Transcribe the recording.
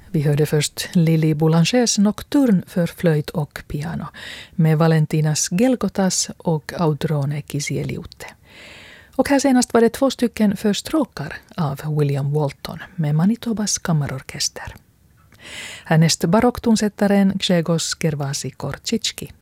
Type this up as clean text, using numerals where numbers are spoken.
Vi hörde först Lili Boulangers Nocturne för flöjt och piano med Valentinas Gelgotas och Audrone Kisieliute. Och här senast var det 2 stycken för stråkar av William Walton med Manitobas kammarorkester. Härnäst barocktonsättaren Grzegorz Gervasi Korcicki.